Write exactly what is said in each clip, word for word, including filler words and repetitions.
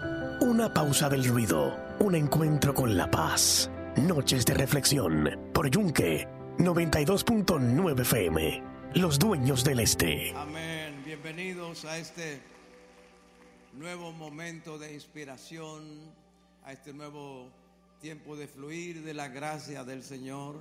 Una pausa del ruido, un encuentro con la paz. Noches de reflexión por Yunque noventa y dos punto nueve F M. Los dueños del este. Amén. Bienvenidos a este nuevo momento de inspiración, a este nuevo tiempo de fluir de la gracia del Señor,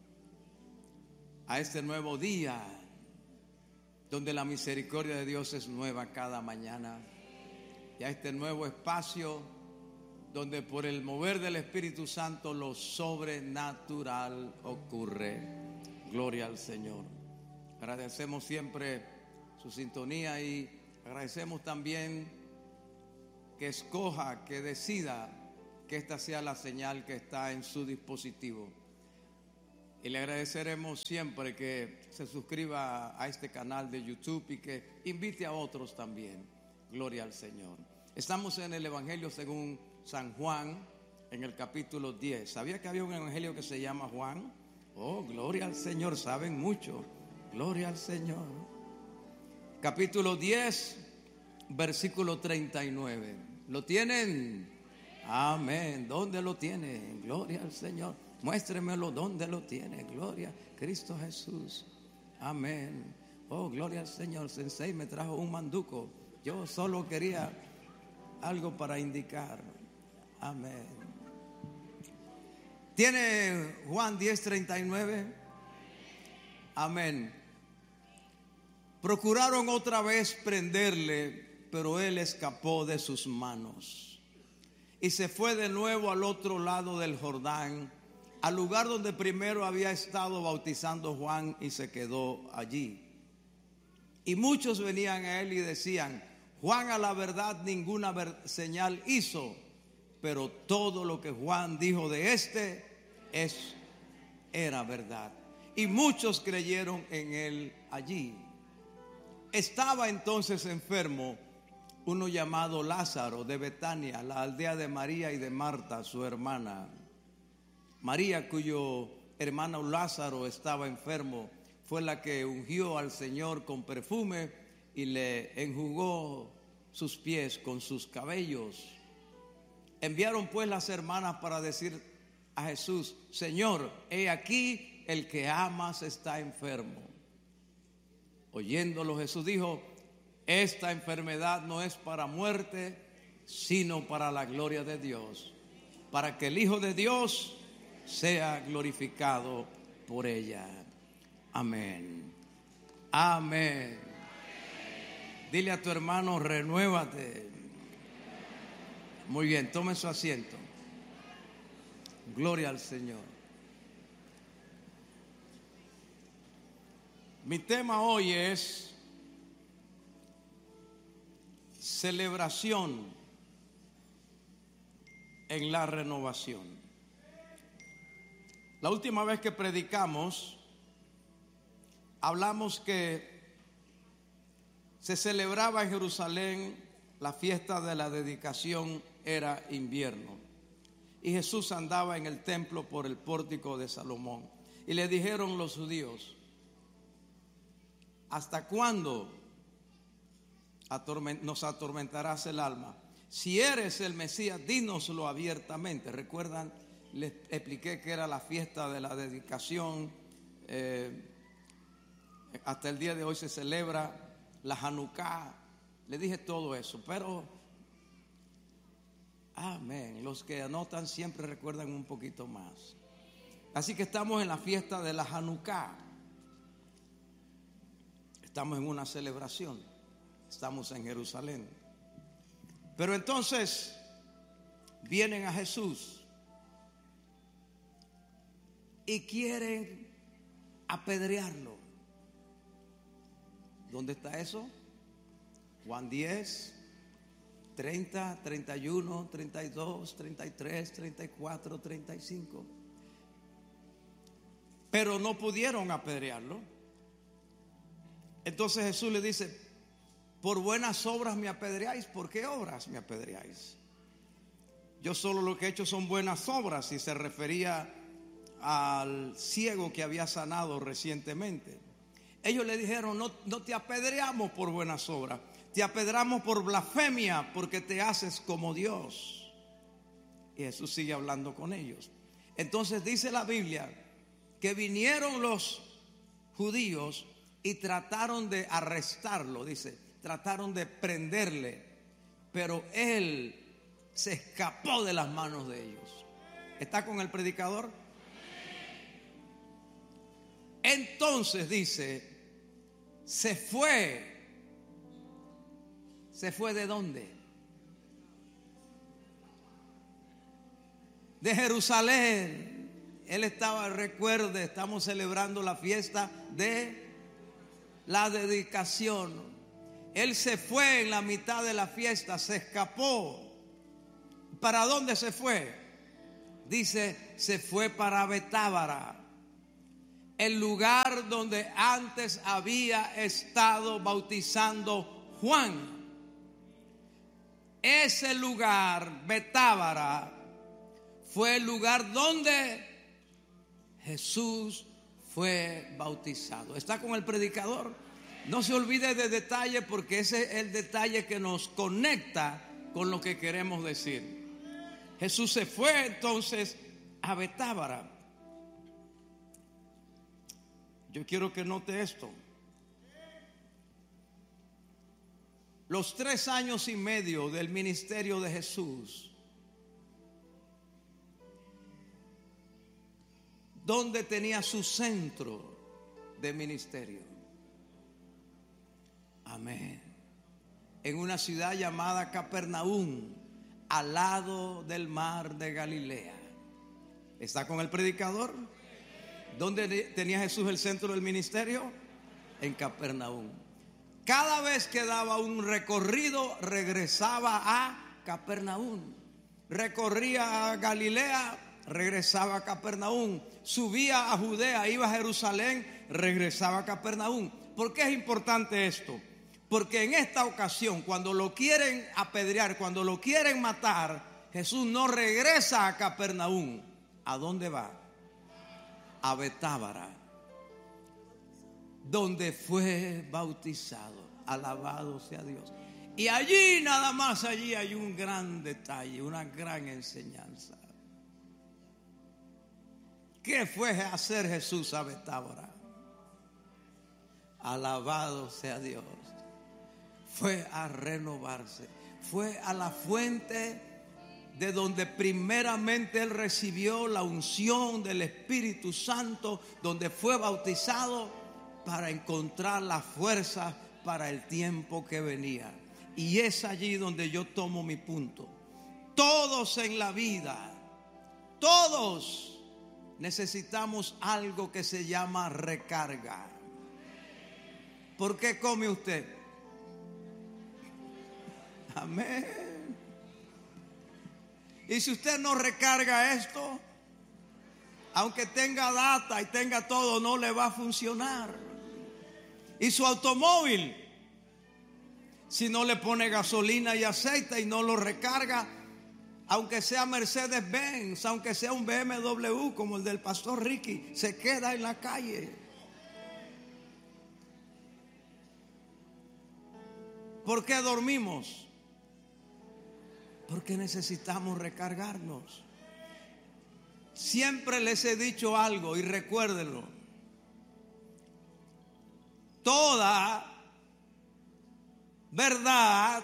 a este nuevo día donde la misericordia de Dios es nueva cada mañana, y a este nuevo espacio donde por el mover del Espíritu Santo lo sobrenatural ocurre. Gloria al Señor. Agradecemos siempre su sintonía y agradecemos también que escoja, que decida que esta sea la señal que está en su dispositivo. Y le agradeceremos siempre que se suscriba a este canal de YouTube y que invite a otros también. Gloria al Señor. Estamos en el Evangelio según San Juan, en el capítulo diez. ¿Sabía que había un evangelio que se llama Juan? Oh, gloria al Señor, saben mucho. Gloria al Señor. Capítulo diez, versículo treinta y nueve. ¿Lo tienen? Amén. ¿Dónde lo tienen? Gloria al Señor. Muéstremelo dónde lo tiene. Gloria a Cristo Jesús. Amén. Oh, gloria al Señor. Sensei me trajo un manduco. Yo solo quería algo para indicar. Amén. ¿Tiene Juan diez, treinta y nueve? Amén. Procuraron otra vez prenderle, pero él escapó de sus manos y se fue de nuevo al otro lado del Jordán, al lugar donde primero había estado bautizando Juan, y se quedó allí. Y muchos venían a él y decían: Juan a la verdad ninguna ver- señal hizo, pero todo lo que Juan dijo de este es, era verdad. Y muchos creyeron en él allí. Estaba entonces enfermo uno llamado Lázaro de Betania, la aldea de María y de Marta, su hermana. María, cuyo hermano Lázaro estaba enfermo, fue la que ungió al Señor con perfume y le enjugó sus pies con sus cabellos. Enviaron pues las hermanas para decir a Jesús: Señor, he aquí el que amas está enfermo. Oyéndolo, Jesús dijo: esta enfermedad no es para muerte, sino para la gloria de Dios, para que el Hijo de Dios sea glorificado por ella. Amén. Amén. Dile a tu hermano: renuévate. Muy bien, tome su asiento. Gloria al Señor. Mi tema hoy es celebración en la renovación. La última vez que predicamos, hablamos que se celebraba en Jerusalén la fiesta de la dedicación, era invierno, y Jesús andaba en el templo por el pórtico de Salomón, y le dijeron los judíos: ¿hasta cuándo nos atormentarás el alma? Si eres el Mesías, dínoslo abiertamente. ¿Recuerdan? Les expliqué que era la fiesta de la dedicación. Eh, hasta el día de hoy se celebra la Hanukkah. Le dije todo eso, pero amén, los que anotan siempre recuerdan un poquito más. Así que estamos en la fiesta de la Hanukkah. Estamos en una celebración. Estamos en Jerusalén. Pero entonces vienen a Jesús y quieren apedrearlo. ¿Dónde está eso? Juan diez, treinta, treinta y uno, treinta y dos, treinta y tres, treinta y cuatro, treinta y cinco. Pero no pudieron apedrearlo. Entonces Jesús le dice: por buenas obras me apedreáis. ¿Por qué obras me apedreáis? Yo solo lo que he hecho son buenas obras. Y se refería al ciego que había sanado recientemente. Ellos le dijeron: no, no te apedreamos por buenas obras, te apedreamos por blasfemia, porque te haces como Dios. Y Jesús sigue hablando con ellos. Entonces dice la Biblia que vinieron los judíos y trataron de arrestarlo, dice, trataron de prenderle, pero él se escapó de las manos de ellos. ¿Está con el predicador? Entonces dice, se fue. ¿Se fue de dónde? De Jerusalén. Él estaba, recuerde, estamos celebrando la fiesta de la dedicación. Él se fue en la mitad de la fiesta, se escapó. ¿Para dónde se fue? Dice, se fue para Betábara, el lugar donde antes había estado bautizando Juan. Ese lugar, Betábara, fue el lugar donde Jesús fue bautizado. ¿Está con el predicador? No se olvide de detalle, porque ese es el detalle que nos conecta con lo que queremos decir. Jesús se fue entonces a Betábara. Yo quiero que note esto. Los tres años y medio del ministerio de Jesús, ¿dónde tenía su centro de ministerio? Amén. En una ciudad llamada Capernaum, al lado del mar de Galilea. ¿Está con el predicador? ¿Dónde tenía Jesús el centro del ministerio? En Capernaum. Cada vez que daba un recorrido, regresaba a Capernaum. Recorría a Galilea, regresaba a Capernaum. Subía a Judea, iba a Jerusalén, regresaba a Capernaum. ¿Por qué es importante esto? Porque en esta ocasión, cuando lo quieren apedrear, cuando lo quieren matar, Jesús no regresa a Capernaum. ¿A dónde va? A Betábara, donde fue bautizado. Alabado sea Dios. Y allí, nada más allí, hay un gran detalle, una gran enseñanza. ¿Qué fue a hacer Jesús a Betábara? Alabado sea Dios. Fue a renovarse. Fue a la fuente de donde primeramente Él recibió la unción del Espíritu Santo, donde fue bautizado, para encontrar la fuerza para el tiempo que venía. Y es allí donde yo tomo mi punto. Todos en la vida, todos necesitamos algo que se llama recarga. ¿Por qué come usted? Amén. Y si usted no recarga esto, aunque tenga data y tenga todo, no le va a funcionar. Y su automóvil, si no le pone gasolina y aceite y no lo recarga, aunque sea Mercedes-Benz, aunque sea un B M W como el del pastor Ricky, se queda en la calle. ¿Por qué dormimos? Porque necesitamos recargarnos. Siempre les he dicho algo y recuérdenlo. Toda verdad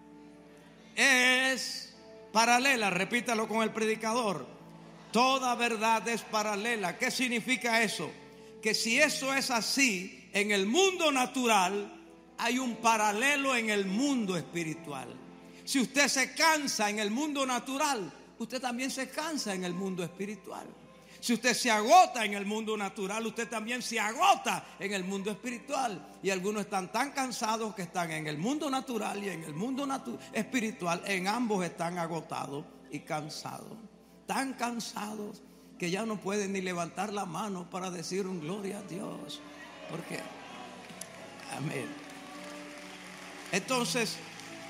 es paralela. Repítalo con el predicador. Toda verdad es paralela. ¿Qué significa eso? Que si eso es así en el mundo natural, hay un paralelo en el mundo espiritual. Si usted se cansa en el mundo natural, usted también se cansa en el mundo espiritual. Si usted se agota en el mundo natural, usted también se agota en el mundo espiritual. Y algunos están tan cansados que están en el mundo natural y en el mundo natu- espiritual. En ambos están agotados y cansados. Tan cansados que ya no pueden ni levantar la mano para decir un gloria a Dios. ¿Por qué? Amén. Entonces,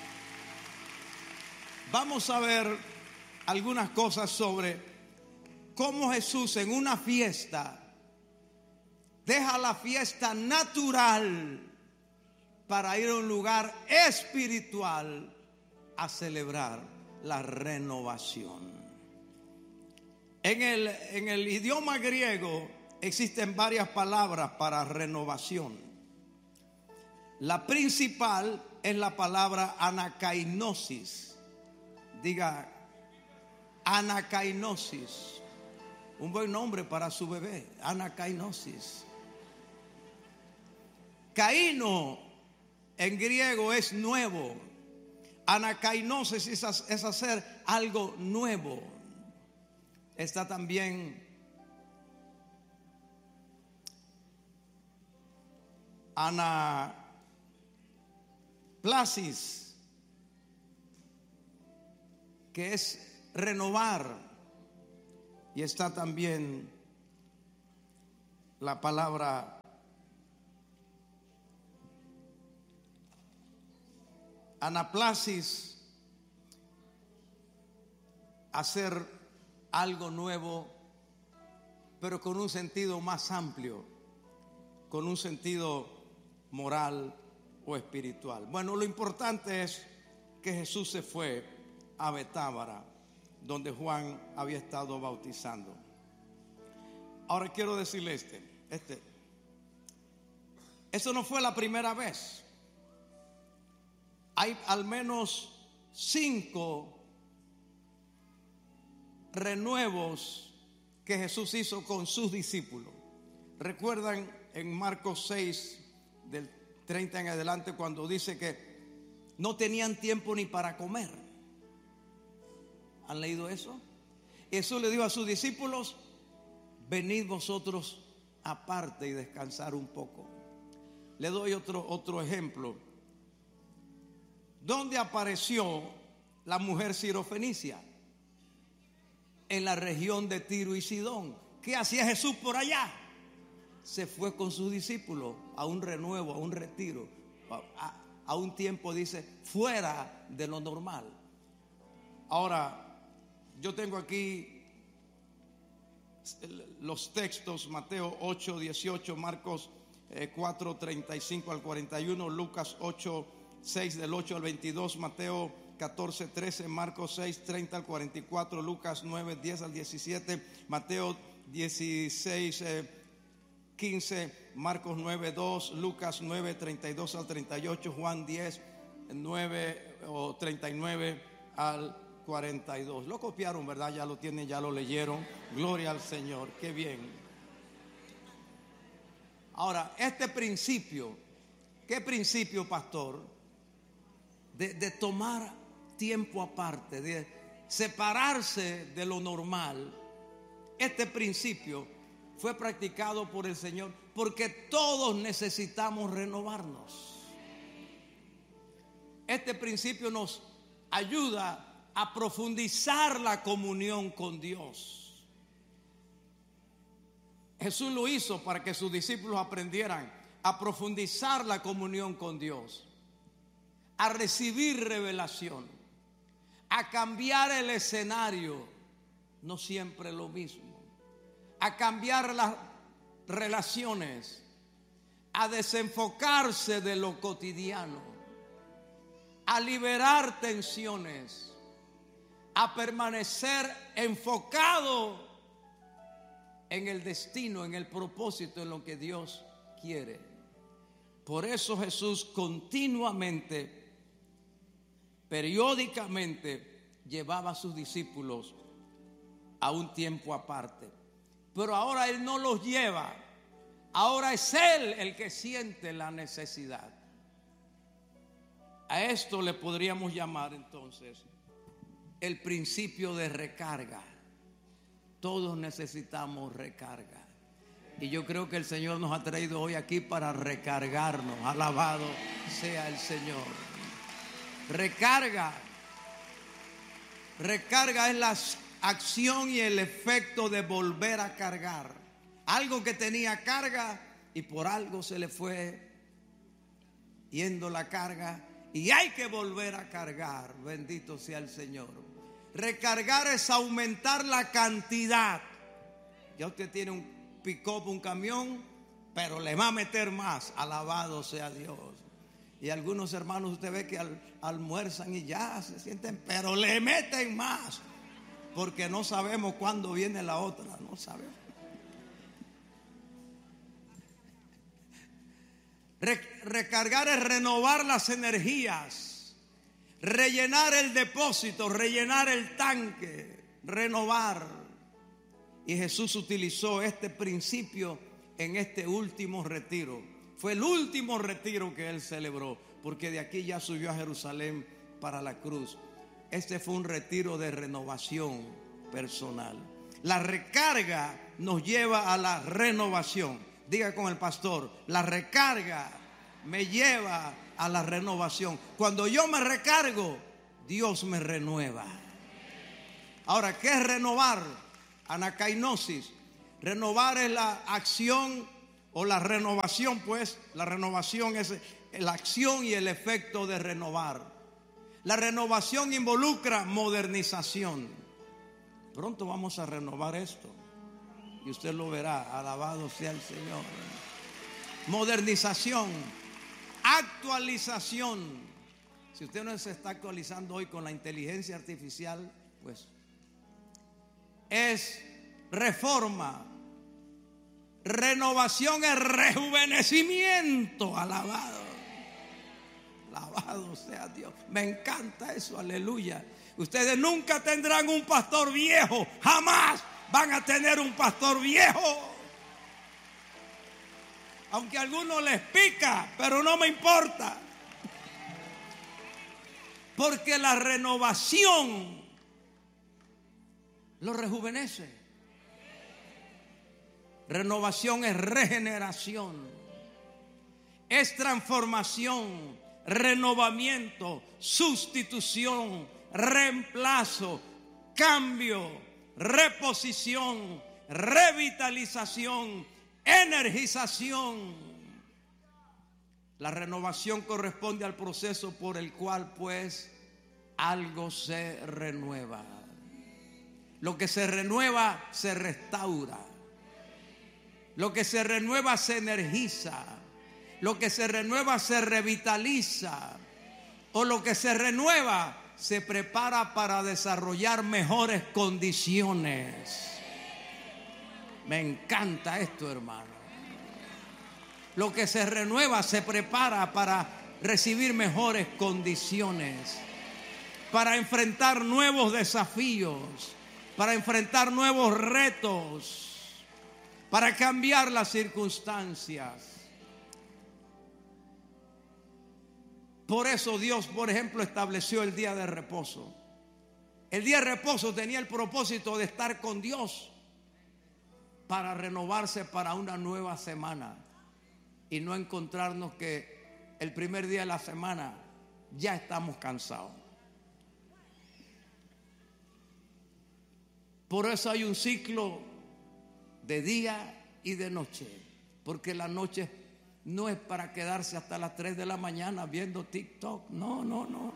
vamos a ver algunas cosas sobre cómo Jesús en una fiesta deja la fiesta natural para ir a un lugar espiritual a celebrar la renovación. En el, en el idioma griego existen varias palabras para renovación. La principal es la palabra anakainosis. Diga, anakainosis. Un buen nombre para su bebé, anakainosis. Caíno en griego es nuevo. Anakainosis es, es hacer algo nuevo. Está también anaplasis, que es renovar. Y está también la palabra anaplasis, hacer algo nuevo, pero con un sentido más amplio, con un sentido moral o espiritual. Bueno, lo importante es que Jesús se fue a Betábara, donde Juan había estado bautizando. Ahora quiero decirle este, este, eso no fue la primera vez. Hay al menos cinco renuevos que Jesús hizo con sus discípulos. ¿Recuerdan en Marcos seis, del treinta en adelante, cuando dice que no tenían tiempo ni para comer? ¿Han leído eso? Jesús le dijo a sus discípulos: venid vosotros aparte y descansar un poco. Le doy otro, otro ejemplo. ¿Dónde apareció la mujer sirofenicia? En la región de Tiro y Sidón. ¿Qué hacía Jesús por allá? Se fue con sus discípulos a un renuevo, a un retiro, a, a, a un tiempo, dice, fuera de lo normal. Ahora, yo tengo aquí los textos: Mateo ocho, dieciocho, Marcos eh, cuatro, treinta y cinco al cuarenta y uno, Lucas ocho, seis del ocho al veintidós, Mateo catorce, trece, Marcos seis, treinta al cuarenta y cuatro, Lucas nueve, diez al diecisiete, Mateo dieciséis, quince, Marcos nueve, dos, Lucas nueve, treinta y dos al treinta y ocho, Juan diez, nueve o treinta y nueve al cuarenta y dos. Lo copiaron, ¿verdad? Ya lo tienen, ya lo leyeron. Gloria al Señor, qué bien. Ahora, este principio, ¿qué principio, pastor? De, de tomar tiempo aparte, de separarse de lo normal. Este principio fue practicado por el Señor porque todos necesitamos renovarnos. Este principio nos ayuda a profundizar la comunión con Dios. Jesús lo hizo para que sus discípulos aprendieran a profundizar la comunión con Dios, a recibir revelación, a cambiar el escenario, no siempre lo mismo, a cambiar las relaciones, a desenfocarse de lo cotidiano, a liberar tensiones, a permanecer enfocado en el destino, en el propósito, en lo que Dios quiere. Por eso Jesús continuamente, periódicamente, llevaba a sus discípulos a un tiempo aparte. Pero ahora Él no los lleva. Ahora es Él el que siente la necesidad. A esto le podríamos llamar entonces el principio de recarga. Todos necesitamos recarga. Y yo creo que el Señor nos ha traído hoy aquí para recargarnos. Alabado sea el Señor. Recarga. Recarga es la acción y el efecto de volver a cargar. Algo que tenía carga y por algo se le fue yendo la carga y hay que volver a cargar. Bendito sea el Señor. Recargar es aumentar la cantidad. Ya usted tiene un pick-up, un camión, pero le va a meter más. Alabado sea Dios. Y algunos hermanos usted ve que al, almuerzan y ya se sienten, pero le meten más, porque no sabemos cuándo viene la otra, no sabemos. Re, recargar es renovar las energías, rellenar el depósito, rellenar el tanque, renovar. Y Jesús utilizó este principio en este último retiro. Fue el último retiro que Él celebró, porque de aquí ya subió a Jerusalén para la cruz. Este fue un retiro de renovación personal. La recarga nos lleva a la renovación. Diga con el pastor, la recarga me lleva a la renovación. Cuando yo me recargo, Dios me renueva. Ahora, ¿qué es renovar? Anacainosis. Renovar es la acción o la renovación, pues. La renovación es la acción y el efecto de renovar. La renovación involucra modernización. Pronto vamos a renovar esto y usted lo verá. Alabado sea el Señor. Modernización, actualización. Si usted no se está actualizando hoy con la inteligencia artificial, pues es reforma. Renovación es rejuvenecimiento. Alabado. Alabado sea Dios. Me encanta eso, aleluya. Ustedes nunca tendrán un pastor viejo. Jamás van a tener un pastor viejo. Aunque a algunos les pica, pero no me importa. Porque la renovación lo rejuvenece. Renovación es regeneración, es transformación, renovamiento, sustitución, reemplazo, cambio, reposición, revitalización, energización. La renovación corresponde al proceso por el cual, pues, algo se renueva. Lo que se renueva se restaura. Lo que se renueva se energiza. Lo que se renueva se revitaliza. O lo que se renueva se prepara para desarrollar mejores condiciones. Me encanta esto, hermano. Lo que se renueva se prepara para recibir mejores condiciones, para enfrentar nuevos desafíos, para enfrentar nuevos retos, para cambiar las circunstancias. Por eso Dios, por ejemplo, estableció el día de reposo. El día de reposo tenía el propósito de estar con Dios para renovarse para una nueva semana y no encontrarnos que el primer día de la semana ya estamos cansados. Por eso hay un ciclo de día y de noche, porque la noche no es para quedarse hasta las tres de la mañana viendo TikTok. No, no, no.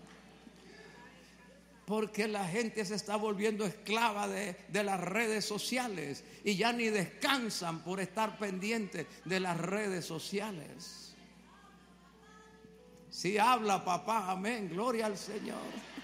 Porque la gente se está volviendo esclava de, de las redes sociales y ya ni descansan por estar pendientes de las redes sociales. Si habla, papá, amén, gloria al Señor.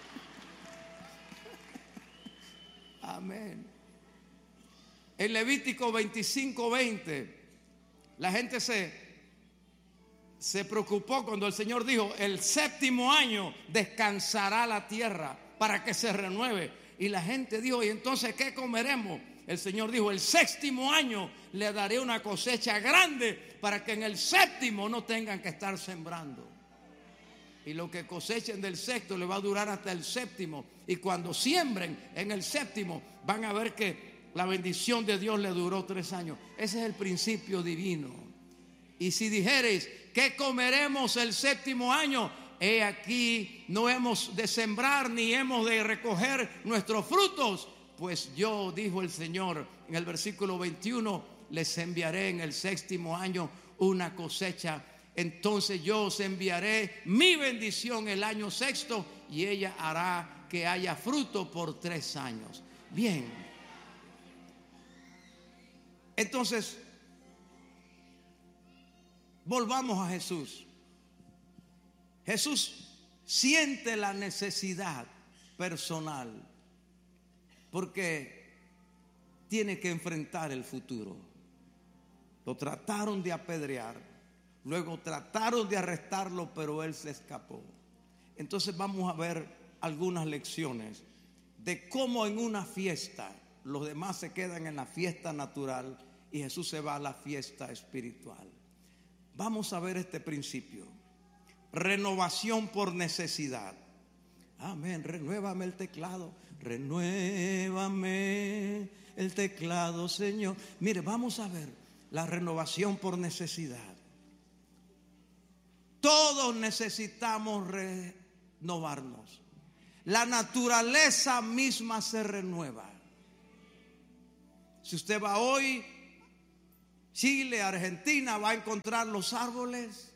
Amén. En Levítico veinticinco veinte, la gente se Se preocupó cuando el Señor dijo: el séptimo año descansará la tierra para que se renueve. Y la gente dijo: ¿y entonces qué comeremos? El Señor dijo: el séptimo año le daré una cosecha grande para que en el séptimo no tengan que estar sembrando. Y lo que cosechen del sexto le va a durar hasta el séptimo. Y cuando siembren en el séptimo van a ver que la bendición de Dios le duró tres años. Ese es el principio divino. Y si dijereis: ¿qué comeremos el séptimo año? He aquí, no hemos de sembrar ni hemos de recoger nuestros frutos. Pues yo, dijo el Señor en el versículo veintiuno, les enviaré en el séptimo año una cosecha. Entonces yo os enviaré mi bendición el año sexto y ella hará que haya fruto por tres años. Bien. Entonces, volvamos a Jesús. Jesús siente la necesidad personal porque tiene que enfrentar el futuro. Lo trataron de apedrear, luego trataron de arrestarlo, pero él se escapó. Entonces vamos a ver algunas lecciones de cómo en una fiesta los demás se quedan en la fiesta natural y Jesús se va a la fiesta espiritual. Vamos a ver este principio: renovación por necesidad. Amén. Renuévame el teclado, renuévame el teclado, Señor. Mire, vamos a ver la renovación por necesidad. Todos necesitamos renovarnos. La naturaleza misma se renueva. Si usted va hoy, Chile, Argentina, va a encontrar los árboles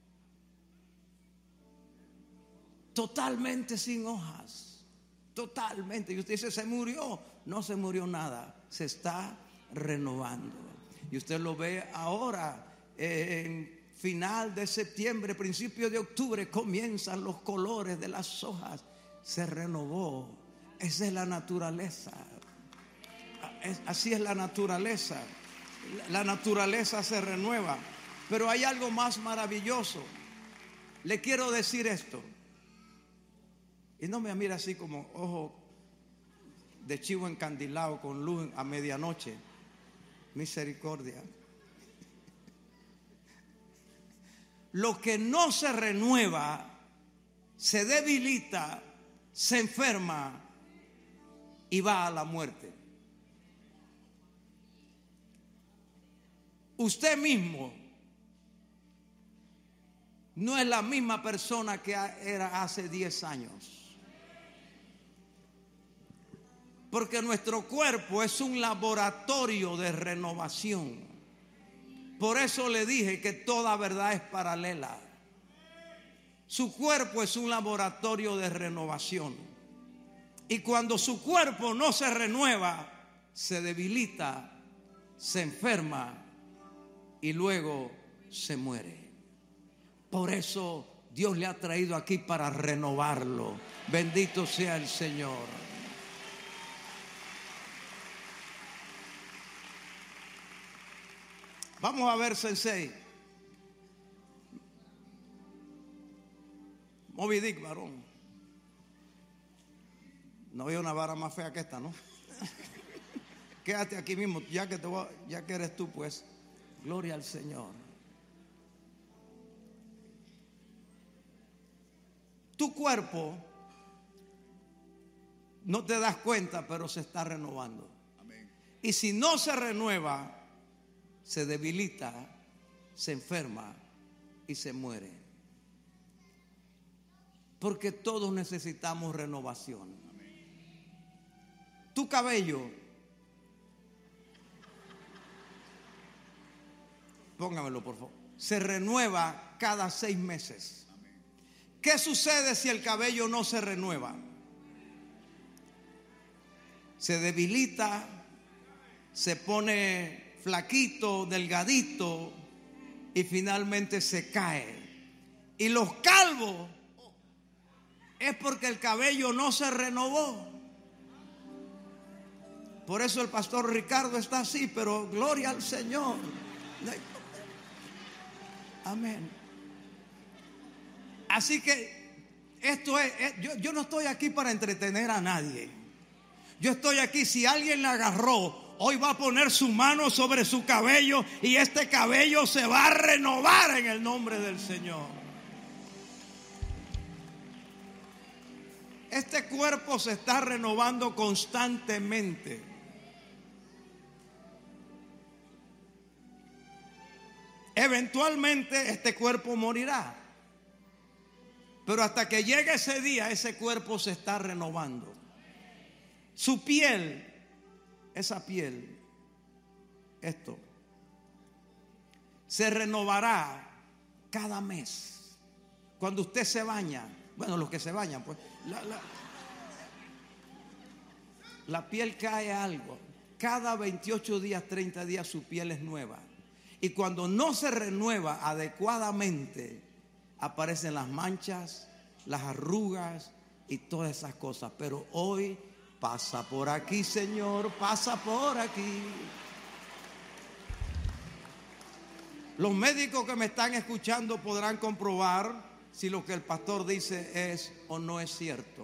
totalmente sin hojas. Totalmente. Y usted dice, ¿se murió? No se murió nada. Se está renovando. Y usted lo ve ahora, eh, en final de septiembre, principio de octubre, comienzan los colores de las hojas. Se renovó. Esa es la naturaleza. Es, así es la naturaleza. La naturaleza se renueva. Pero hay algo más maravilloso. Le quiero decir esto. Y no me mira así como ojo de chivo encandilado con luz a medianoche. Misericordia. Lo que no se renueva se debilita, se enferma y va a la muerte. Usted mismo no es la misma persona que era hace diez años. Porque nuestro cuerpo es un laboratorio de renovación. Por eso le dije que toda verdad es paralela. Su cuerpo es un laboratorio de renovación. Y cuando su cuerpo no se renueva, se debilita, se enferma y luego se muere. Por eso Dios le ha traído aquí para renovarlo. Bendito sea el Señor. Vamos a ver, Sensei. Moby Dick, varón. No había una vara más fea que esta, ¿no? Quédate aquí mismo, ya que, te voy, ya que eres tú, pues. Gloria al Señor. Tu cuerpo, no te das cuenta, pero se está renovando. Amén. Y si no se renueva, se debilita, se enferma y se muere. Porque todos necesitamos renovación. Amén. Tu cabello, póngamelo por favor, se renueva cada seis meses. Amén. ¿Qué sucede si el cabello no se renueva? Se debilita, se pone flaquito, delgadito y finalmente se cae. Y los calvos es porque el cabello no se renovó. Por eso el pastor Ricardo está así, pero gloria al Señor. Amén. Así que esto es, yo, yo no estoy aquí para entretener a nadie. Yo estoy aquí, si alguien le agarró, hoy va a poner su mano sobre su cabello y este cabello se va a renovar en el nombre del Señor. Este cuerpo se está renovando constantemente. Eventualmente este cuerpo morirá. Pero hasta que llegue ese día, ese cuerpo se está renovando. Su piel, esa piel, esto, se renovará cada mes. Cuando usted se baña, bueno, los que se bañan, pues, la, la, la piel cae algo. Cada veintiocho días, treinta días, su piel es nueva. Y cuando no se renueva adecuadamente, aparecen las manchas, las arrugas y todas esas cosas. Pero hoy pasa por aquí, Señor, pasa por aquí. Los médicos que me están escuchando podrán comprobar si lo que el pastor dice es o no es cierto.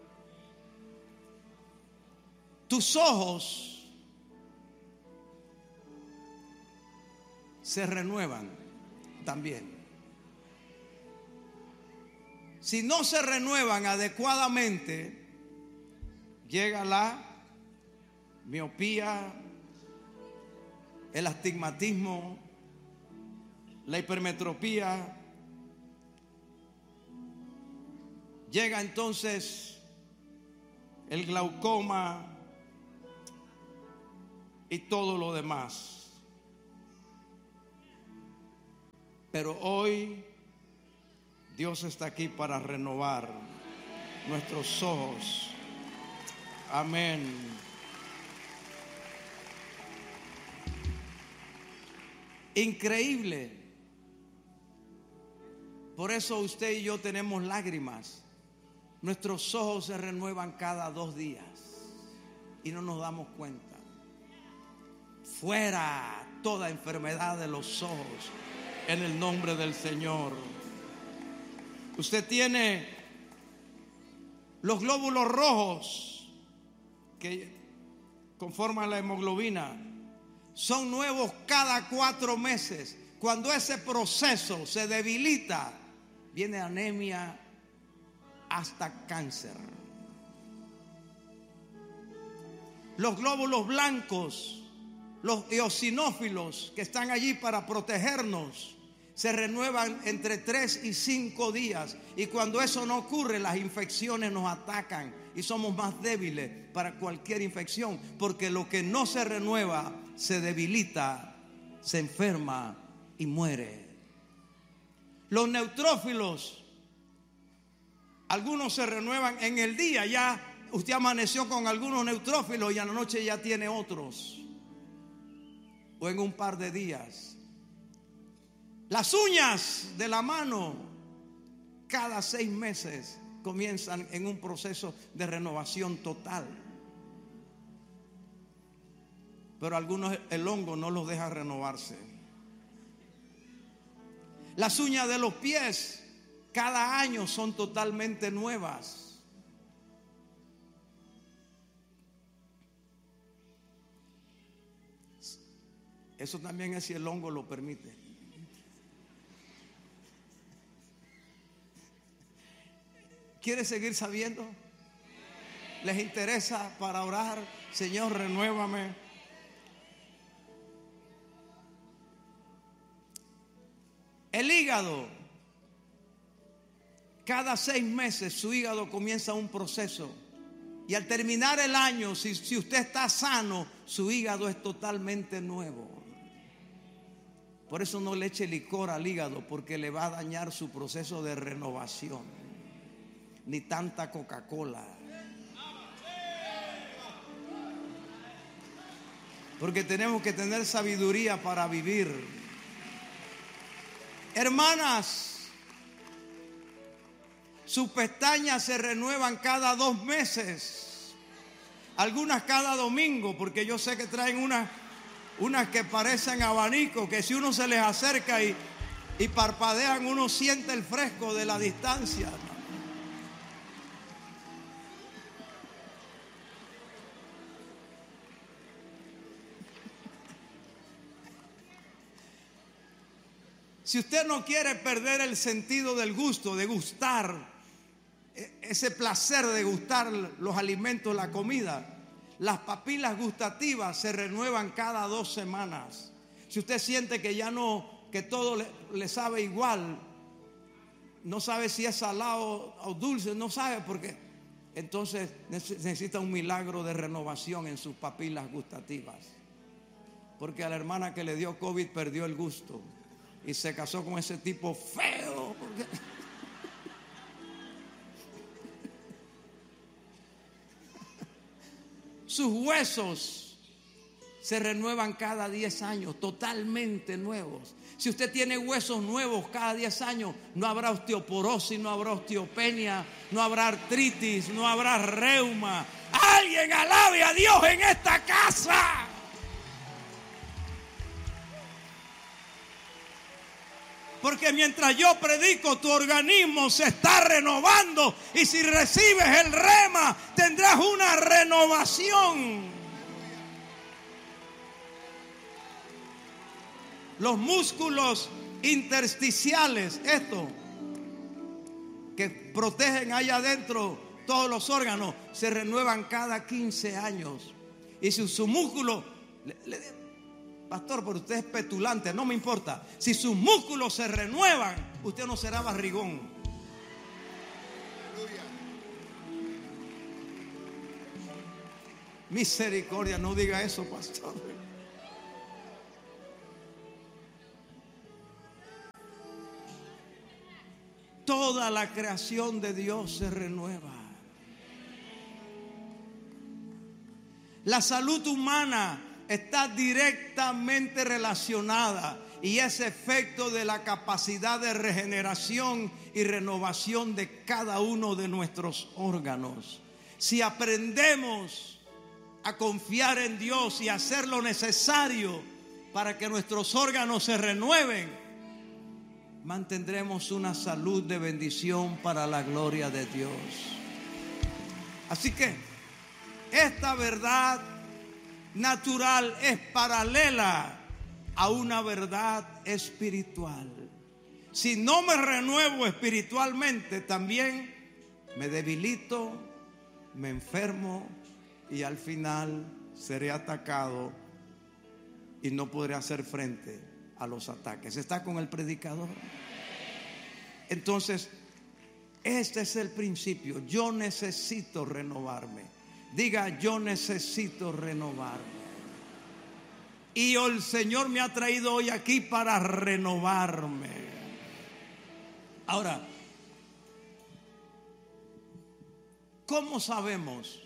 Tus ojos se renuevan también. Si no se renuevan adecuadamente, llega la miopía, el astigmatismo, la hipermetropía. Llega entonces el glaucoma y todo lo demás. Pero hoy Dios está aquí para renovar nuestros ojos. Amén. Increíble. Por eso usted y yo tenemos lágrimas. Nuestros ojos se renuevan cada dos días y no nos damos cuenta. Fuera toda enfermedad de los ojos en el nombre del Señor. Usted tiene los glóbulos rojos que conforman la hemoglobina. Son nuevos cada cuatro meses. Cuando ese proceso se debilita, viene anemia hasta cáncer. Los glóbulos blancos, los eosinófilos que están allí para protegernos, se renuevan entre tres y cinco días. Y cuando eso no ocurre, las infecciones nos atacan y somos más débiles para cualquier infección, porque lo que no se renueva se debilita, se enferma y muere. Los neutrófilos, algunos se renuevan en el día. Ya usted amaneció con algunos neutrófilos y a la noche ya tiene otros, o en un par de días. Las uñas de la mano cada seis meses comienzan en un proceso de renovación total. Pero algunos el hongo no los deja renovarse. Las uñas de los pies cada año son totalmente nuevas. Eso también es si el hongo lo permite. ¿Quiere seguir sabiendo? ¿Les interesa para orar? Señor, renuévame. El hígado, cada seis meses su hígado comienza un proceso. Y al terminar el año, si, si usted está sano, su hígado es totalmente nuevo. Por eso no le eche licor al hígado, porque le va a dañar su proceso de renovación. Ni tanta Coca-Cola. Porque tenemos que tener sabiduría para vivir. Hermanas, sus pestañas se renuevan cada dos meses. Algunas cada domingo, porque yo sé que traen unas, unas que parecen abanicos, que si uno se les acerca y, y parpadean, uno siente el fresco de la distancia. Si usted no quiere perder el sentido del gusto, de gustar, ese placer de gustar los alimentos, la comida, las papilas gustativas se renuevan cada dos semanas. Si usted siente que ya no, que todo le, le sabe igual, no sabe si es salado o dulce, no sabe por qué, entonces necesita un milagro de renovación en sus papilas gustativas. Porque a la hermana que le dio COVID perdió el gusto y se casó con ese tipo feo. Porque... sus huesos se renuevan cada diez años, totalmente nuevos. Si usted tiene huesos nuevos cada diez años, no habrá osteoporosis, no habrá osteopenia, no habrá artritis, no habrá reuma. Alguien alabe a Dios en esta casa. Porque mientras yo predico, tu organismo se está renovando. Y si recibes el rema, tendrás una renovación. Los músculos intersticiales, esto, que protegen allá adentro todos los órganos, se renuevan cada quince años. Y si su músculo, le, le, pastor, pero usted es petulante, no me importa. Si sus músculos se renuevan, usted no será barrigón. Misericordia, no diga eso, pastor. Toda la creación de Dios se renueva. La salud humana está directamente relacionada y es efecto de la capacidad de regeneración y renovación de cada uno de nuestros órganos. Si aprendemos a confiar en Dios y hacer lo necesario para que nuestros órganos se renueven, mantendremos una salud de bendición para la gloria de Dios. Así que esta verdad natural es paralela a una verdad espiritual. Si no me renuevo espiritualmente, también me debilito, me enfermo y al final seré atacado y no podré hacer frente a los ataques. ¿Está con el predicador? Entonces, este es el principio. Yo necesito renovarme. Diga, yo necesito renovarme. Y el Señor me ha traído hoy aquí para renovarme. Ahora, ¿cómo sabemos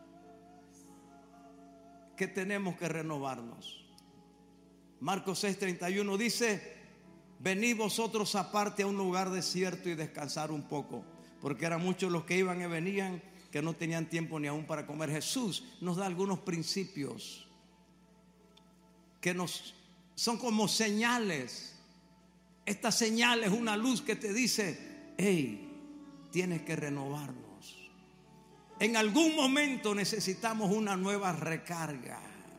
que tenemos que renovarnos? Marcos seis treinta y uno dice: venid vosotros aparte a un lugar desierto y descansar un poco, porque eran muchos los que iban y venían, que no tenían tiempo ni aún para comer. Jesús nos da algunos principios que nos son como señales. Esta señal es una luz que te dice: hey, tienes que renovarnos. En algún momento necesitamos una nueva recarga.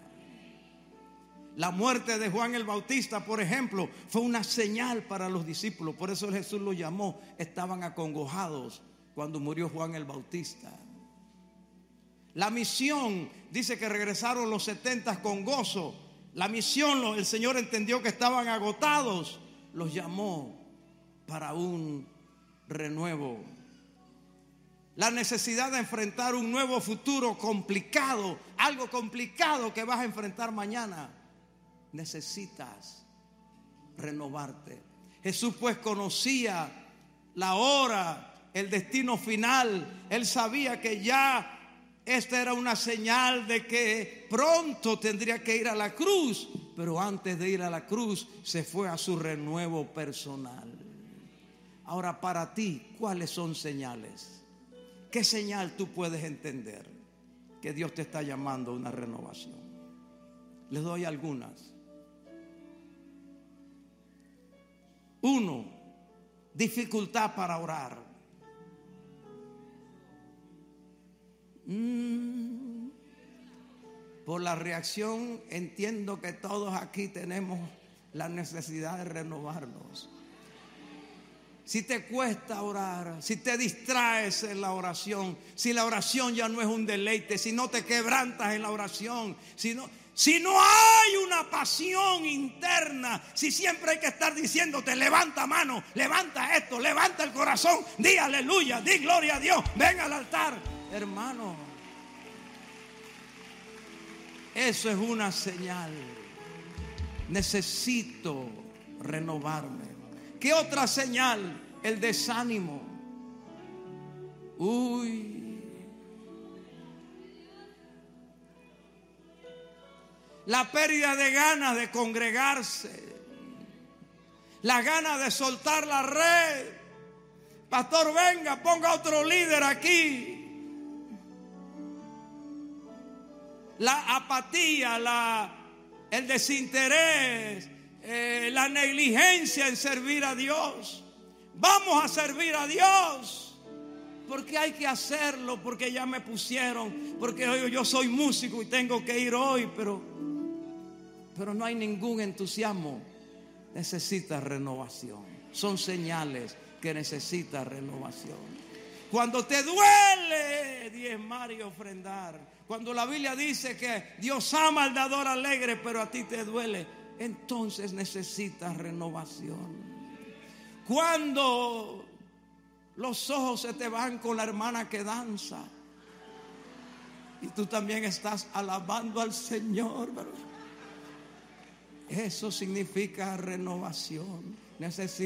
La muerte de Juan el Bautista, por ejemplo, fue una señal para los discípulos. Por eso Jesús los llamó. Estaban acongojados cuando murió Juan el Bautista. La misión, dice que regresaron los setenta con gozo. La misión, el Señor entendió que estaban agotados. Los llamó para un renuevo. La necesidad de enfrentar un nuevo futuro complicado, algo complicado que vas a enfrentar mañana. Necesitas renovarte. Jesús pues conocía la hora, el destino final. Él sabía que ya esta era una señal de que pronto tendría que ir a la cruz. Pero antes de ir a la cruz se fue a su renuevo personal. Ahora, para ti, ¿cuáles son señales? ¿Qué señal tú puedes entender que Dios te está llamando a una renovación? Les doy algunas. Uno, dificultad para orar. Mm, por la reacción entiendo que todos aquí tenemos la necesidad de renovarnos. Si te cuesta orar, si te distraes en la oración, si la oración ya no es un deleite, si no te quebrantas en la oración, si no, si no hay una pasión interna, si siempre hay que estar diciéndote: levanta mano, levanta esto, levanta el corazón, di aleluya, di gloria a Dios, ven al altar. Hermano, eso es una señal. Necesito renovarme. ¿Qué otra señal? El desánimo. Uy. La pérdida de ganas de congregarse. la gana de soltar la red. Pastor, venga, ponga otro líder aquí. La apatía, la, el desinterés, eh, la negligencia en servir a Dios. Vamos a servir a Dios. Porque hay que hacerlo, porque ya me pusieron, porque hoy yo soy músico y tengo que ir hoy, pero, pero no hay ningún entusiasmo. Necesita renovación. Son señales que necesita renovación. Cuando te duele diezmar y ofrendar, cuando la Biblia dice que Dios ama al dador alegre, pero a ti te duele, entonces necesitas renovación. Cuando los ojos se te van con la hermana que danza y tú también estás alabando al Señor, eso significa renovación. Necesitas